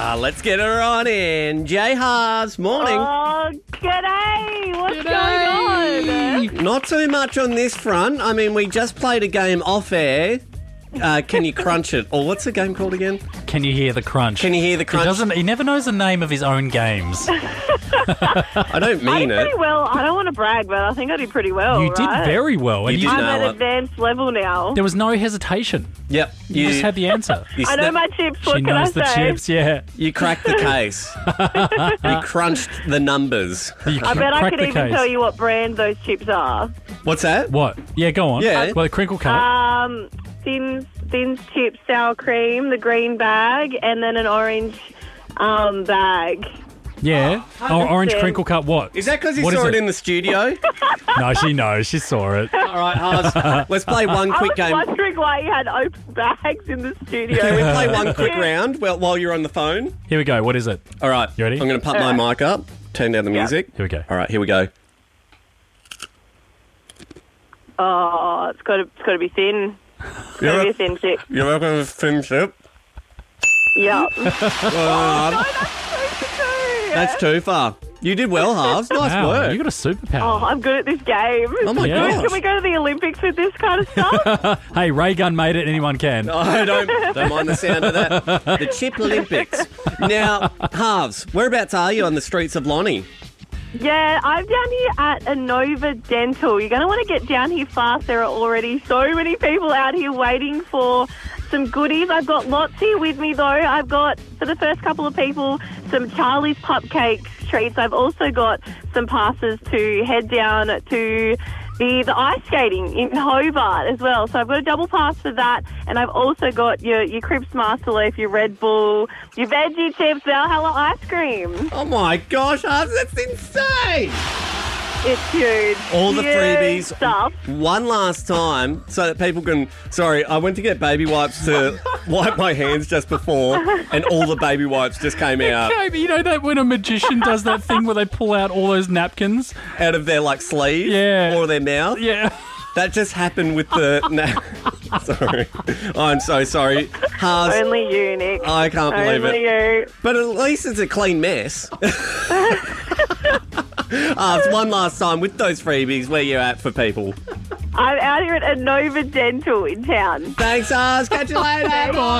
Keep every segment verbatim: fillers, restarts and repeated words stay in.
Ah, let's get her on in. Jay Haas, morning. Oh, g'day. What's going on? Not too much on this front. I mean, we just played a game off air. Uh, can you crunch it? Or what's the game called again? Can you hear the crunch? Can you hear the crunch? He doesn't. He never knows the name of his own games. I don't I mean did it. pretty well. I don't want to brag, but I think I did pretty well, You right? did very well. You And did I'm nail at it. advanced level now. There was no hesitation. Yep. You, just had the answer. you I know snap- my chips. What she can knows I the say? chips, yeah. You cracked the case. You crunched the numbers. You I cr- bet I cracked could the even case. tell you what brand those chips are. What's that? What? Yeah, go on. Yeah. Well, the crinkle cut. Um, Thin, Thin chips, sour cream, the green bag, and then an orange um, bag. yeah. Oh, orange understand. crinkle cut. What? Is that because you What saw is it? it? in the studio? No, she knows. She saw it. All right, Haas. Let's play one quick I game. was wondering why you had open bags in the studio. Can we play one quick round while, while you're on the phone? Here we go. What is it? All right. You ready? I'm going to pump my mic up, turn down the music. Here we go. All right, here we go. Oh, it's got to, it's got to be thin. It's got to be a thin chip. You're welcome to film chip. Yeah. Uh, that's too far. You did well, Halves. Nice Wow, work. you got a superpower. Oh, I'm good at this game. Oh, my Yeah. gosh. Can we go to the Olympics with this kind of stuff? Hey, Ray Gun made it. Anyone can. I don't, don't mind the sound of that. The Chip Olympics. Now, Halves, whereabouts are you on the streets of Lonnie? Yeah, I'm down here at Inova Dental. You're going to want to get down here fast. There are already so many people out here waiting for some goodies. I've got lots here with me, though. I've got, for the first couple of people, some Charlie's Pupcakes treats. I've also got some passes to head down to the, the ice skating in Hobart as well. So I've got a double pass for that. And I've also got your, your Crips Master Leaf, your Red Bull, your Veggie Chips, Valhalla ice cream. Oh, my gosh, Halves, that's insane. It's huge. All the Huge freebies. stuff. One last time so that people can... Sorry, I went to get baby wipes to wipe my hands just before and all the baby wipes just came out Okay, but you know that when a magician does that thing where they pull out all those napkins? out of their, like, sleeve Yeah. or their mouth? Yeah. That just happened with the... Na- sorry. I'm so sorry. Haas, Only you, Nick. I can't believe Only it. you. But at least it's a clean mess. Uh, it's one last time with those freebies. Where you at for people? I'm out here at Inova Dental in town. Thanks, Ars. Catch you later.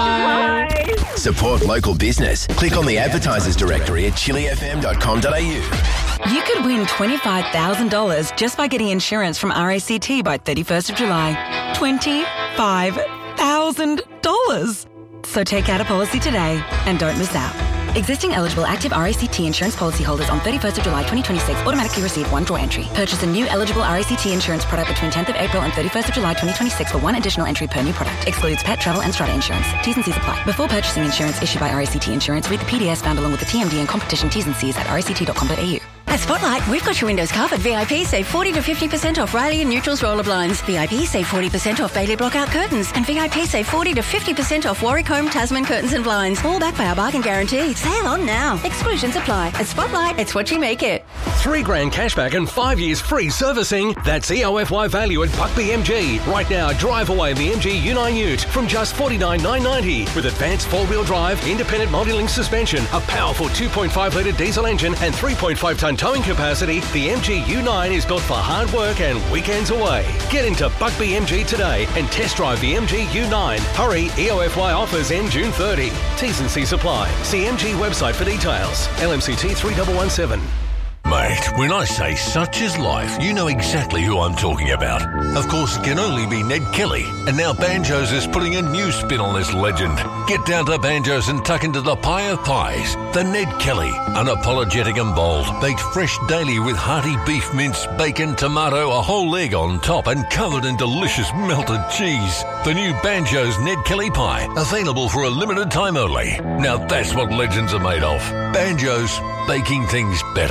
Bye. Support local business. Click on the advertisers directory at chili f m dot com dot a u. You could win twenty-five thousand dollars just by getting insurance from R A C T by thirty-first of July. twenty-five thousand dollars. So take out a policy today and don't miss out. Existing eligible active R A C T insurance policyholders on thirty-first of July twenty twenty-six automatically receive one draw entry. Purchase a new eligible R A C T insurance product between tenth of April and thirty-first of July twenty twenty-six for one additional entry per new product. Excludes pet, travel and strata insurance. T's and C's apply. Before purchasing insurance issued by R A C T Insurance, read the P D S found along with the T M D and competition T's and C's at r a c t dot com dot a u. At Spotlight, we've got your windows covered. V I P save forty to fifty percent off Riley and Neutrals roller blinds. V I P save forty percent off Bailey Blockout curtains. And V I P save forty to fifty percent off Warwick Home Tasman curtains and blinds. All backed by our bargain guarantee. Sale on now. Exclusions apply. At Spotlight, it's what you make it. Three grand cashback and five years free servicing. That's E O F Y value at Buckby M G. Right now, drive away the M G U nine Ute from just forty-nine thousand nine hundred ninety dollars with advanced four-wheel drive, independent multi-link suspension, a powerful two point five litre diesel engine and three point five tonne towing capacity. The M G U nine is built for hard work and weekends away. Get into Buckby M G today and test drive the M G U nine. Hurry, E O F Y offers end June thirtieth. T's and C's apply. See M G website for details. L M C T three one one seven. Mate, when I say such is life, you know exactly who I'm talking about. Of course, it can only be Ned Kelly. And now Banjos is putting a new spin on this legend. Get down to Banjos and tuck into the pie of pies. The Ned Kelly, unapologetic and bold, baked fresh daily with hearty beef mince, bacon, tomato, a whole egg on top and covered in delicious melted cheese. The new Banjos Ned Kelly pie, available for a limited time only. Now that's what legends are made of. Banjos, baking things better.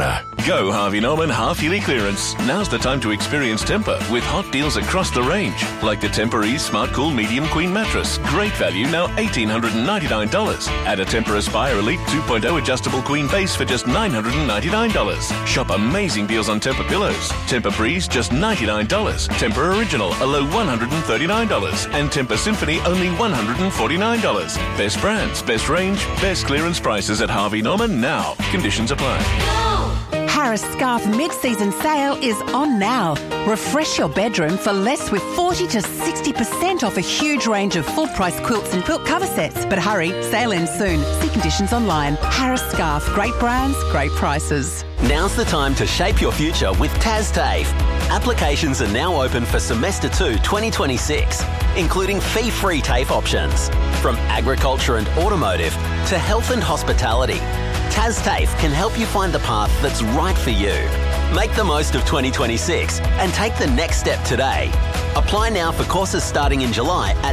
Go Harvey Norman half-yearly clearance. Now's the time to experience Tempur with hot deals across the range. Like the Tempur-Ease Smart Cool Medium Queen Mattress. Great value, now one thousand eight hundred ninety-nine dollars. Add a Tempur Aspire Elite two point oh adjustable queen base for just nine hundred ninety-nine dollars. Shop amazing deals on Tempur pillows. Tempur Breeze, just ninety-nine dollars. Tempur Original, a low one hundred thirty-nine dollars. And Tempur Symphony, only one hundred forty-nine dollars. Best brands, best range, best clearance prices at Harvey Norman now. Conditions apply. Harris Scarf mid-season sale is on now. Refresh your bedroom for less with forty to sixty percent off a huge range of full-price quilts and quilt cover sets. But hurry, sale ends soon. See conditions online. Harris Scarf, great brands, great prices. Now's the time to shape your future with TASTAFE. Applications are now open for Semester two twenty twenty-six, including fee-free TAFE options. From agriculture and automotive to health and hospitality, TASTAFE can help you find the path that's right for you. Make the most of twenty twenty-six and take the next step today. Apply now for courses starting in July at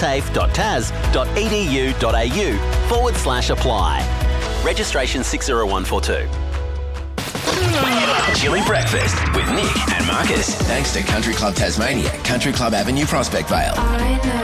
tastafe.tas.edu.au forward slash apply. Registration six zero one four two. Chili Breakfast with Nick and Marcus. Thanks to Country Club Tasmania, Country Club Avenue, Prospect Vale.